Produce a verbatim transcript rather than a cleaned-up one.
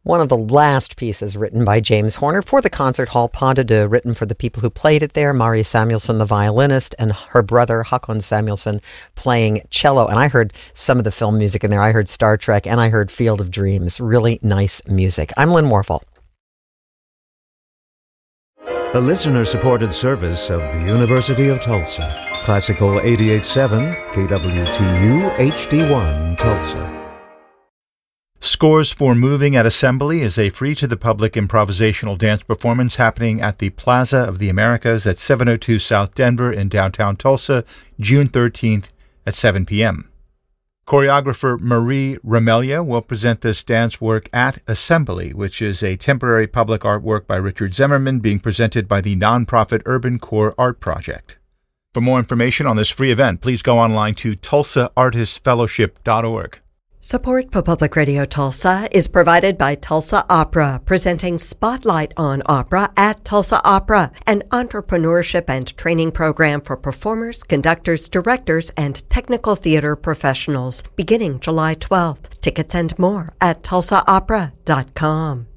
One of the last pieces written by James Horner for the Concert Hall Pas de Deux, written for the people who played it there, Mari Samuelson, the violinist, and her brother, Håkon Samuelson, playing cello. And I heard some of the film music in there. I heard Star Trek, and I heard Field of Dreams. Really nice music. I'm Lynn Warfel. A listener-supported service of the University of Tulsa. Classical eighty-eight point seven, K W T U, H D one, Tulsa. Scores for Moving at Assembly is a free-to-the-public improvisational dance performance happening at the Plaza of the Americas at seven oh two South Denver in downtown Tulsa, June thirteenth at seven p.m. Choreographer Marie Ramelia will present this dance work at Assembly, which is a temporary public artwork by Richard Zimmerman being presented by the nonprofit Urban Core Art Project. For more information on this free event, please go online to tulsa artists fellowship dot org. Support for Public Radio Tulsa is provided by Tulsa Opera, presenting Spotlight on Opera at Tulsa Opera, an entrepreneurship and training program for performers, conductors, directors, and technical theater professionals, beginning July twelfth. Tickets and more at tulsa opera dot com.